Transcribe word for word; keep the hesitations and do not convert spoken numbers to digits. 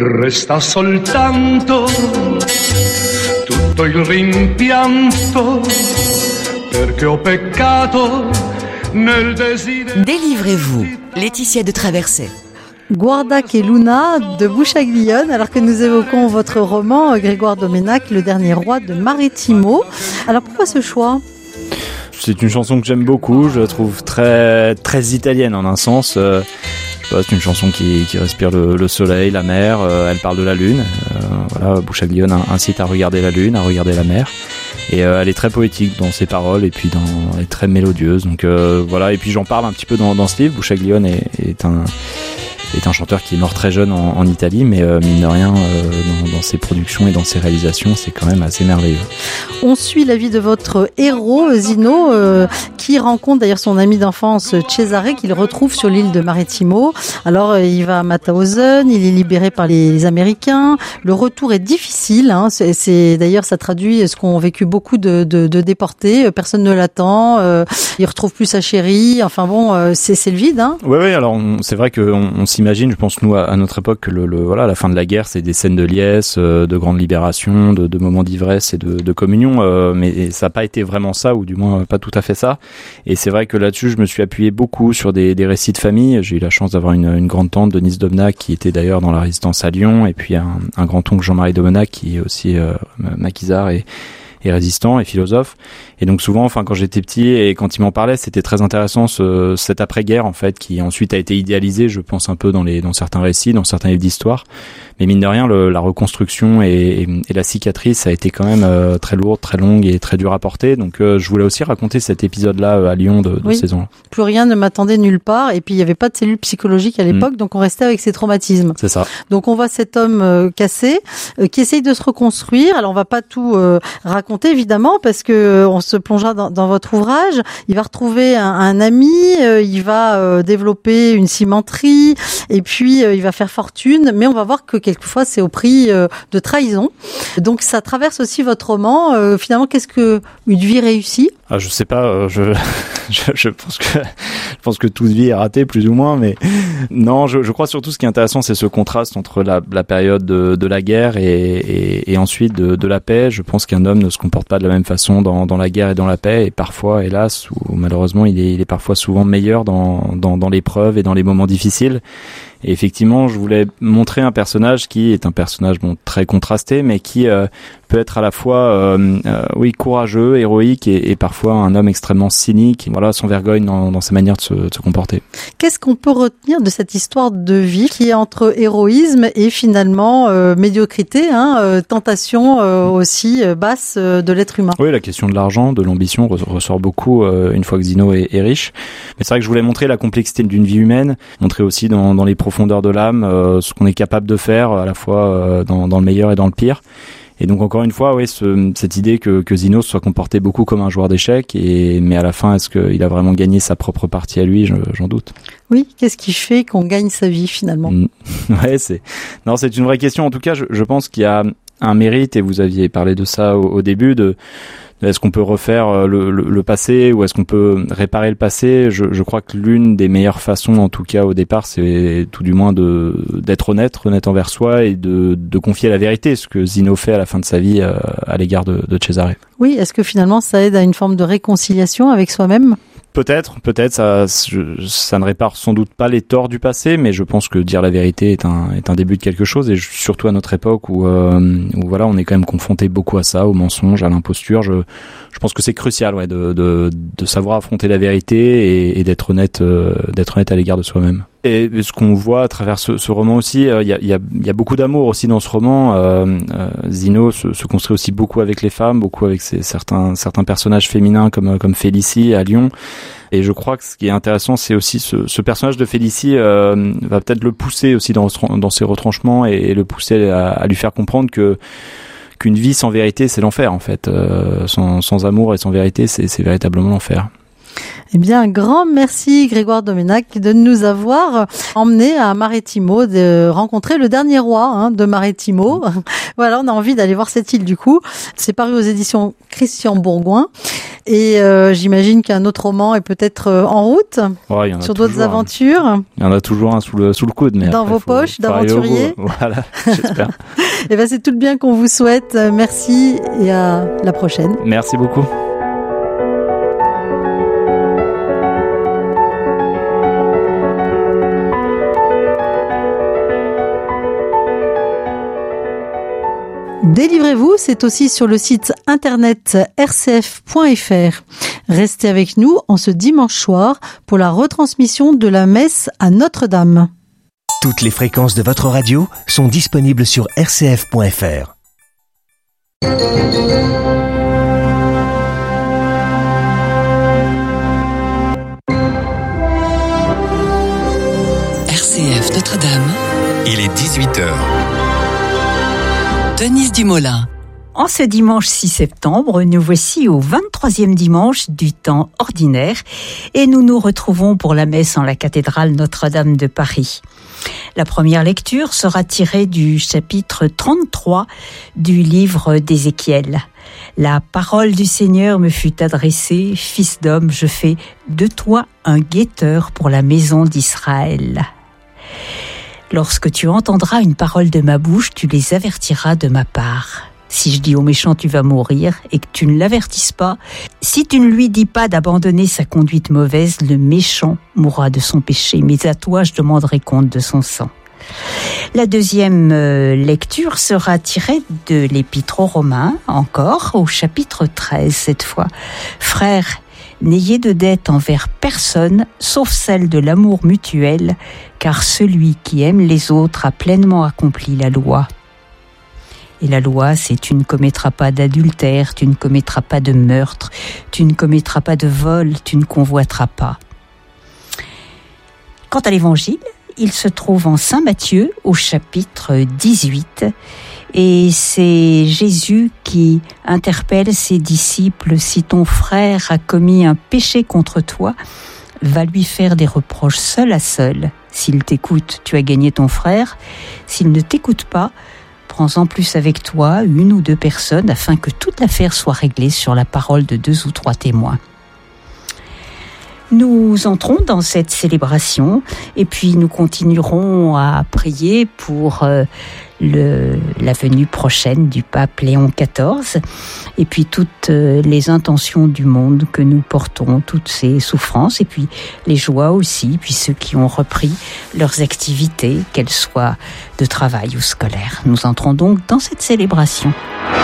resta soltanto tutto il rimpianto perché ho peccato nel desiderio. Délivrez-vous, Laetitia de Traversée. Guarda che Luna de Bouchaglione, alors que nous évoquons votre roman Grégoire Doménac, Le dernier roi de Marittimo. Alors pourquoi ce choix ? C'est une chanson que j'aime beaucoup, je la trouve très, très italienne en un sens. Euh, c'est une chanson qui, qui respire le, le soleil, la mer, euh, elle parle de la lune. Euh, voilà, Bouchaglione incite à regarder la lune, à regarder la mer. Et euh, elle est très poétique dans ses paroles et puis dans, elle est très mélodieuse. Donc euh, voilà, et puis j'en parle un petit peu dans, dans ce livre. Bouchaglione est, est un... est un chanteur qui est mort très jeune en, en Italie, mais euh, mine de rien, euh, dans, dans ses productions et dans ses réalisations, c'est quand même assez merveilleux. On suit la vie de votre héros, Zino, euh, qui rencontre d'ailleurs son ami d'enfance, Cesare, qu'il retrouve sur l'île de Marittimo. Alors, euh, il va à Mauthausen, il est libéré par les, les Américains. Le retour est difficile. Hein, c'est, c'est, d'ailleurs, ça traduit ce qu'ont vécu beaucoup de, de, de déportés. Personne ne l'attend. Euh, il retrouve plus sa chérie. Enfin bon, euh, c'est, c'est le vide. Hein. Oui, oui. Alors, on, c'est vrai qu'on on s'imagine, je pense, nous, à, à notre époque, que le, le, voilà, la fin de la guerre, c'est des scènes de liesse, euh, de grande libération, de, de moments d'ivresse et de, de communion. Euh, mais ça n'a pas été vraiment ça, ou du moins pas tout à fait ça. Et c'est vrai que là-dessus, je me suis appuyé beaucoup sur des, des récits de famille. J'ai eu la chance d'avoir une, une grande tante, Denise Doménac, qui était d'ailleurs dans la résistance à Lyon, et puis un, un grand-oncle, Jean-Marie Doménac, qui est aussi euh, maquisard et et résistant et philosophe. Et donc souvent, enfin, quand j'étais petit et quand il m'en parlait, c'était très intéressant ce, cette après-guerre, en fait, qui ensuite a été idéalisé, je pense, un peu dans les, dans certains récits, dans certains livres d'histoire. Mais mine de rien, le, la reconstruction et, et, et la cicatrice a été quand même euh, très lourde, très longue et très dure à porter. Donc euh, je voulais aussi raconter cet épisode-là euh, à Lyon de, de oui. ces ans-là. Plus rien ne m'attendait nulle part. Et puis il n'y avait pas de cellules psychologiques à l'époque, mmh. donc on restait avec ses traumatismes. C'est ça. Donc on voit cet homme euh, cassé, euh, qui essaye de se reconstruire. Alors on va pas tout euh, raconter, évidemment, parce que euh, on se plongera dans, dans votre ouvrage. Il va retrouver un, un ami, euh, il va euh, développer une cimenterie, et puis euh, il va faire fortune. Mais on va voir que quelquefois c'est au prix euh, de trahison. Donc ça traverse aussi votre roman. Euh, finalement, qu'est-ce que une vie réussie ? Ah, je sais pas, euh, je, je je pense que je pense que toute vie est ratée plus ou moins, mais non, je, je crois surtout ce qui est intéressant, c'est ce contraste entre la, la période de, de la guerre et, et, et ensuite de, de la paix. Je pense qu'un homme ne se comporte pas de la même façon dans, dans la guerre et dans la paix, et parfois, hélas, ou malheureusement, il est, il est parfois souvent meilleur dans, dans, dans l'épreuve et dans les moments difficiles. Et effectivement, je voulais montrer un personnage qui est un personnage bon très contrasté, mais qui euh, peut être à la fois euh, euh, oui courageux, héroïque et, et parfois un homme extrêmement cynique, voilà, sans vergogne dans, dans sa manière de se, de se comporter. Qu'est-ce qu'on peut retenir de cette histoire de vie qui est entre héroïsme et finalement euh, médiocrité, hein, euh, tentation euh, aussi euh, basse euh, de l'être humain? Oui, la question de l'argent, de l'ambition ressort beaucoup euh, une fois que Zino est, est riche. Mais c'est vrai que je voulais montrer la complexité d'une vie humaine, montrer aussi dans, dans les profondeurs de l'âme euh, ce qu'on est capable de faire à la fois euh, dans, dans le meilleur et dans le pire. Et donc encore une fois, oui, ce, cette idée que, que Zino soit comporté beaucoup comme un joueur d'échecs, et mais à la fin, est-ce qu'il a vraiment gagné sa propre partie à lui? je, J'en doute. Oui, qu'est-ce qui fait qu'on gagne sa vie finalement? Mmh. Ouais, c'est non, c'est une vraie question. En tout cas, je, je pense qu'il y a un mérite, et vous aviez parlé de ça au, au début, de est-ce qu'on peut refaire le, le, le passé ou est-ce qu'on peut réparer le passé? je, je crois que l'une des meilleures façons, en tout cas au départ, c'est tout du moins de d'être honnête, honnête envers soi et de, de confier la vérité, ce que Zino fait à la fin de sa vie euh, à l'égard de, de Cesare. Oui, est-ce que finalement ça aide à une forme de réconciliation avec soi-même? Peut-être, peut-être, ça, ça ne répare sans doute pas les torts du passé, mais je pense que dire la vérité est un, est un début de quelque chose, et surtout à notre époque où, euh, où voilà, on est quand même confronté beaucoup à ça, au mensonge, à l'imposture. Je, je pense que c'est crucial, ouais, de, de, de savoir affronter la vérité et, et d'être honnête, euh, d'être honnête à l'égard de soi-même. Et ce qu'on voit à travers ce, ce roman aussi, il euh, y, a, y, a, y a beaucoup d'amour aussi dans ce roman. Euh, euh, Zino se, se construit aussi beaucoup avec les femmes, beaucoup avec ses, certains, certains personnages féminins comme, comme Félicie à Lyon. Et je crois que ce qui est intéressant, c'est aussi ce, ce personnage de Félicie euh, va peut-être le pousser aussi dans, dans ses retranchements, et, et le pousser à, à lui faire comprendre que qu'une vie sans vérité, c'est l'enfer en fait. Euh, sans, sans amour et sans vérité, c'est, c'est véritablement l'enfer. Eh bien, un grand merci Grégoire Doménac de nous avoir emmené à Marittimo, de rencontrer le dernier roi hein, de Marittimo. Voilà, on a envie d'aller voir cette île du coup. C'est paru aux éditions Christian Bourgoin. Et euh, j'imagine qu'un autre roman est peut-être euh, en route, ouais, y en a sur d'autres un. aventures. Il y en a toujours un sous le, sous le coude. Mais dans après, vos faut, poches faut arriver au d'aventurier. bout. Voilà, j'espère. Et ben c'est tout le bien qu'on vous souhaite. Merci et à la prochaine. Merci beaucoup. Délivrez-vous, c'est aussi sur le site internet r c f point f r. Restez avec nous en ce dimanche soir pour la retransmission de la messe à Notre-Dame. Toutes les fréquences de votre radio sont disponibles sur r c f point f r. R C F Notre-Dame. Il est dix-huit heures. Denise Dumoulin. En ce dimanche six septembre, nous voici au vingt-troisième dimanche du temps ordinaire et nous nous retrouvons pour la messe en la cathédrale Notre-Dame de Paris. La première lecture sera tirée du chapitre trente-trois du livre d'Ézéchiel. La parole du Seigneur me fut adressée, fils d'homme, je fais de toi un guetteur pour la maison d'Israël. Lorsque tu entendras une parole de ma bouche, tu les avertiras de ma part. Si je dis au méchant tu vas mourir et que tu ne l'avertisses pas, si tu ne lui dis pas d'abandonner sa conduite mauvaise, le méchant mourra de son péché, mais à toi je demanderai compte de son sang. La deuxième euh, lecture sera tirée de l'Épître aux Romains, encore au chapitre treize cette fois. Frères, n'ayez de dette envers personne, sauf celle de l'amour mutuel, car celui qui aime les autres a pleinement accompli la loi. Et la loi, c'est tu ne commettras pas d'adultère, tu ne commettras pas de meurtre, tu ne commettras pas de vol, tu ne convoiteras pas. Quant à l'évangile, il se trouve en Saint Matthieu au chapitre dix-huit. Et c'est Jésus qui interpelle ses disciples. Si ton frère a commis un péché contre toi, va lui faire des reproches seul à seul. S'il t'écoute, tu as gagné ton frère. S'il ne t'écoute pas, prends-en plus avec toi une ou deux personnes afin que toute l'affaire soit réglée sur la parole de deux ou trois témoins. Nous entrons dans cette célébration et puis nous continuerons à prier pour euh, le, la venue prochaine du pape Léon quatorze et puis toutes euh, les intentions du monde que nous portons, toutes ces souffrances et puis les joies aussi, puis ceux qui ont repris leurs activités, qu'elles soient de travail ou scolaires. Nous entrons donc dans cette célébration.